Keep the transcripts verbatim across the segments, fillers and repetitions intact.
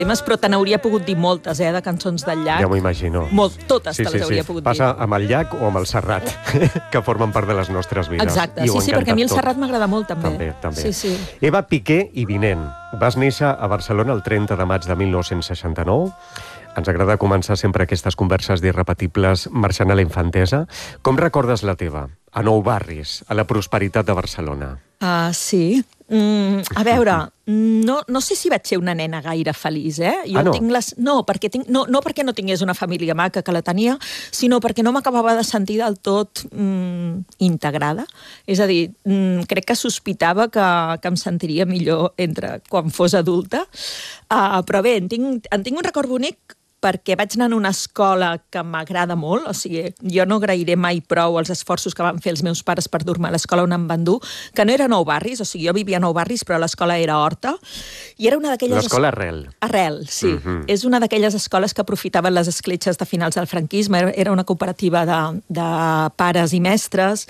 temes, però te n'hauria pogut dir moltes, eh, de cançons del llac. Ja m'ho imagino. Molt, totes sí, te les sí, hauria sí. pogut Passa dir. amb el llac o amb el Serrat, que formen part de les nostres vides. Exacte, sí, sí, perquè a mi el tot. Serrat m'agrada molt, també. També, també. Sí, sí. Eva Piqué i Vinent. Vas néixer a Barcelona el trenta de maig de mil nou-cents seixanta-nou. Ens agrada començar sempre aquestes converses d'irrepetibles marxant a la infantesa. Com recordes la teva? A Nou Barris, a la prosperitat de Barcelona. Uh, sí. Mm, a veure, no, no sé si vaig ser una nena gaire feliç, eh? Jo ah, no? tinc les... no, perquè tinc... no, no perquè no tingués una família maca que la tenia, sinó perquè no m'acabava de sentir del tot mm, integrada. És a dir, mm, crec que sospitava que, que em sentiria millor entre quan fos adulta. Uh, però bé, en tinc, en tinc un record bonic perquè vaig anar a una escola que m'agrada molt, o sigui, jo no agrairé mai prou els esforços que van fer els meus pares per dur-me a l'escola on em van dur, que no era Nou Barris, o sigui, jo vivia a Nou Barris, però l'escola era a Horta, i era una d'aquelles... L'escola Arrel. Arrel, sí. Uh-huh. És una d'aquelles escoles que aprofitaven les escletxes de finals del franquisme, era una cooperativa de, de pares i mestres,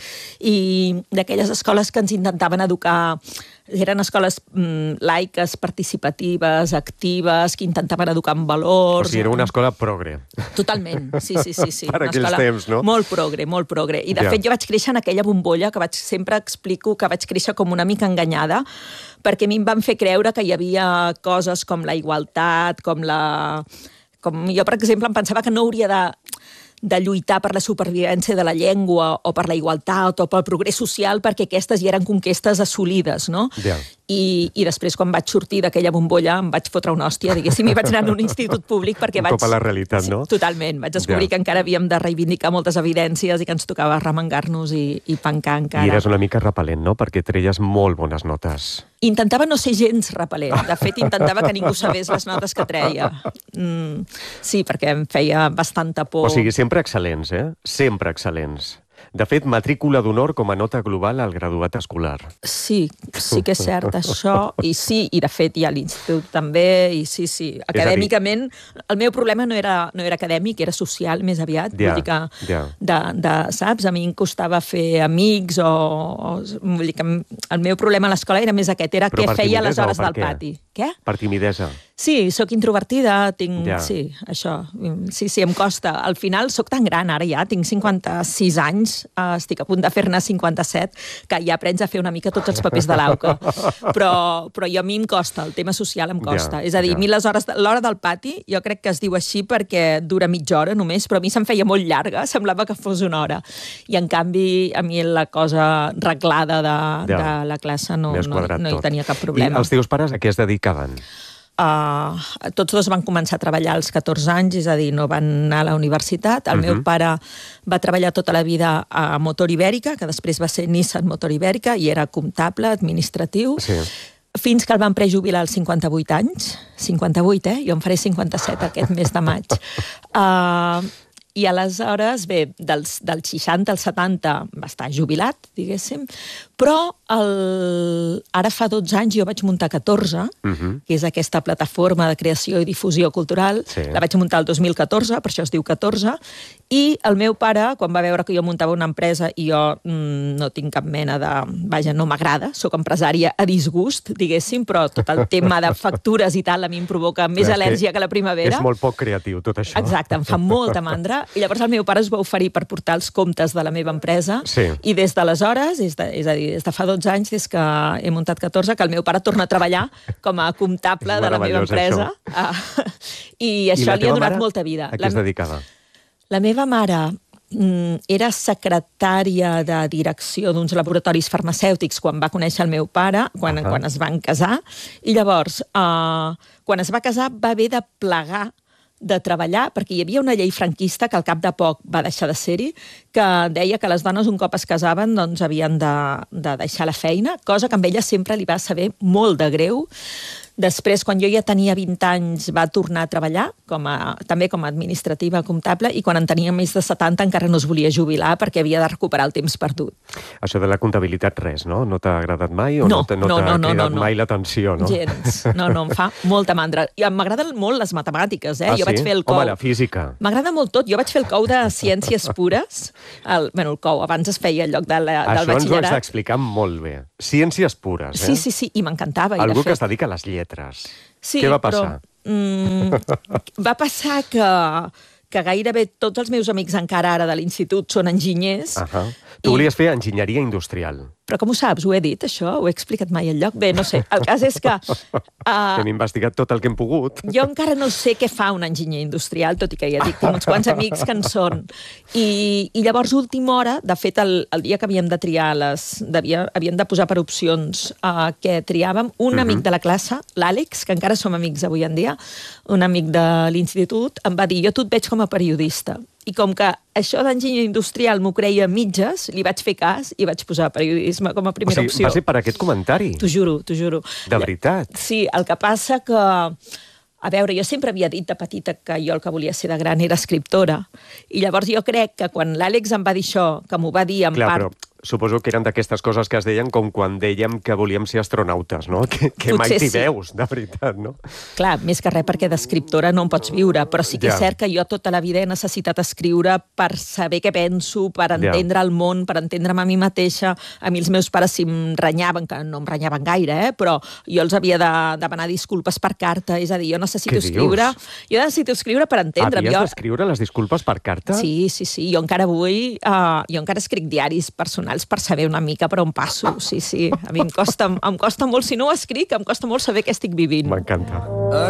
i d'aquelles escoles que ens intentaven educar... Eren escoles mm, laiques, participatives, actives, que intentaven educar en valors... O sigui, era una escola progre. Totalment, sí, sí, sí. sí. Per una aquells temps, no? Molt progre, molt progre. I, de ja. fet, jo vaig créixer en aquella bombolla que vaig, sempre explico que vaig créixer com una mica enganyada, perquè a mi em van fer creure que hi havia coses com la igualtat, com la... Com jo, per exemple, em pensava que no hauria de... de lluitar per la supervivència de la llengua o per la igualtat o pel progrés social, perquè aquestes ja eren conquestes assolides, no? Ja. I, I després, quan vaig sortir d'aquella bombolla, em vaig fotre una hòstia, diguéssim, i vaig anar a un institut públic perquè un vaig... cop a la realitat, no? Sí, totalment. Vaig descobrir ja. que encara havíem de reivindicar moltes evidències i que ens tocava remengar-nos i, i pencar encara. I eres una mica repel·lent, no? Perquè treies molt bones notes. Intentava no ser gens repel·lent. De fet, intentava que ningú sabés les notes que treia. Mm, sí, perquè em feia bastanta por. O sigui, sempre excel·lents, eh? Sempre excel·lents. De fet, matrícula d'honor com a nota global al graduat escolar. Sí, sí que és cert, això. I sí, i de fet hi ha l'institut també, i sí, sí. Acadèmicament, el meu problema no era, no era acadèmic, era social, més aviat. Ja, vull dir que, ja. de, de, saps? A mi em costava fer amics o... o vull dir que el meu problema a l'escola era més aquest, era Però què feia a les hores del què? pati. Què? Per timidesa. Sí, sóc introvertida, tinc... Ja. Sí, això. Sí, sí, em costa. Al final sóc tan gran, ara ja, tinc cinquanta-sis anys, eh, estic a punt de fer-ne cinquanta-set, que ja aprens a fer una mica tots els papers de l'auca. Però, però jo a mi em costa, el tema social em costa. Ja, és a dir, ja. a mi les hores de, l'hora del pati, jo crec que es diu així perquè dura mitja hora només, però a mi se'm feia molt llarga, semblava que fos una hora. I en canvi, a mi la cosa reglada de, ja. de la classe no, no, no hi tenia cap problema. I els teus pares a què es dedicaven? Uh, tots dos van començar a treballar als catorze anys, és a dir, no van anar a la universitat. El uh-huh. meu pare va treballar tota la vida a Motor Ibèrica, que després va ser Nissan Motor Ibèrica, i era comptable, administratiu, sí. fins que el van prejubilar als cinquanta-vuit anys. cinquanta-vuit, eh? Jo em faré cinquanta-set aquest mes de maig. Uh, I aleshores, bé, dels, dels seixanta als setanta va estar jubilat, diguéssim, però el... ara fa dotze anys jo vaig muntar catorze, uh-huh. que és aquesta plataforma de creació i difusió cultural, sí. la vaig muntar el dos mil catorze, per això es diu catorze, i el meu pare, quan va veure que jo muntava una empresa i jo mm, no tinc cap mena de... Vaja, no m'agrada, sóc empresària a disgust, diguéssim, però tot el tema de factures i tal a mi em provoca més Clar, al·lèrgia que, que la primavera. És molt poc creatiu, tot això. Exacte, em fa molta mandra. I llavors el meu pare es va oferir per portar els comptes de la meva empresa, sí. i des d'aleshores, és, de, és a dir, des de fa dotze anys, des que he muntat catorze, que el meu pare torna a treballar com a comptable de la meva empresa. Això. I això I li ha donat mare, molta vida. A què la, es dedicava? La meva mare mm, era secretària de direcció d'uns laboratoris farmacèutics quan va conèixer el meu pare, quan, uh-huh. quan es van casar, i llavors, uh, quan es va casar, va haver de plegar de treballar, perquè hi havia una llei franquista que al cap de poc va deixar de ser-hi, que deia que les dones un cop es casaven doncs havien de, de deixar la feina, cosa que a ella sempre li va saber molt de greu. Després, quan jo ja tenia vint anys, va tornar a treballar, com a, també com a administrativa comptable, i quan en tenia més de setanta encara no es volia jubilar perquè havia de recuperar el temps perdut. Això de la comptabilitat, res, no? No t'ha agradat mai o no, no t'ha no, no, no, cridat no, no. mai l'atenció, no? Gens. No, no, em fa molta mandra. I m'agraden molt les matemàtiques, eh? Ah, jo sí? vaig fer el cou. Home, la física. M'agrada molt tot. Jo vaig fer el cou de ciències pures. El, bueno, el cou, abans es feia en lloc de la, del batxillerat. Això ens ho has d'explicar molt bé. Ciències pures, eh? Sí, sí, sí, i m'encantava. Algú fet... que es dedica a les lletres. Sí, què va passar? Però... mm, va passar que, que gairebé tots els meus amics encara ara de l'institut són enginyers. Uh-huh. Tu volies fer enginyeria industrial. Però com ho saps? Ho he dit, això? Ho he explicat mai enlloc? Bé, no sé. El cas és que... Uh, Hem investigat tot el que hem pogut. Jo encara no sé què fa un enginyer industrial, tot i que ja dic, tinc uns quants amics que en són. I, i llavors, última hora, de fet, el, el dia que havíem de triar les... Devia, havíem de posar per opcions uh, què triàvem, un uh-huh. amic de la classe, l'Àlex, que encara som amics avui en dia, un amic de l'institut, em va dir, jo tu et veig com a periodista. I com que això d'enginyer industrial m'ho creia a mitges, li vaig fer cas i vaig posar periodisme com a primera opció. O sigui, opció. va ser per aquest comentari? T'ho juro, t'ho juro. De veritat? Sí, el que passa que... A veure, jo sempre havia dit de petita que jo el que volia ser de gran era escriptora. I llavors jo crec que quan l'Àlex em va dir això, que m'ho va dir en Clar, part... Però... Suposo que eren d'aquestes coses que es deien com quan dèiem que volíem ser astronautes, no? Que, que mai t'hi sí. veus, de veritat, no? Clar, més que res perquè d'escriptora no en pots viure, però sí que ja. és cert que jo tota la vida he necessitat escriure per saber què penso, per entendre ja. el món, per entendre'm a mi mateixa. A mi els meus pares si em renyaven, que no em renyaven gaire, eh? Però jo els havia de demanar disculpes per carta, és a dir, jo necessito escriure... Jo necessito escriure per entendre'm. Havies jo... d'escriure les disculpes per carta? Sí, sí, sí. Jo encara avui... Uh, jo encara escric diaris personals per saber una mica per on passo, sí, sí. A mi em costa, em costa molt, si no ho escric, em costa molt saber què estic vivint. M'encanta.